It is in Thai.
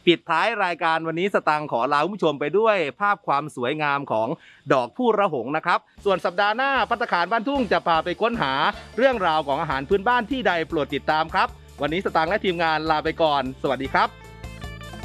ปิดท้ายรายการวันนี้สตังค์ขอลาคุณผู้ชมไปด้วยภาพความสวยงามของดอกผู้ระหงนะครับส่วนสัปดาห์หน้าภัตตาคารบ้านทุ่งจะพาไปค้นหาเรื่องราวของอาหารพื้นบ้านที่ใดโปรดติดตามครับวันนี้สตังค์และทีมงานลาไปก่อนสวัสดีครับ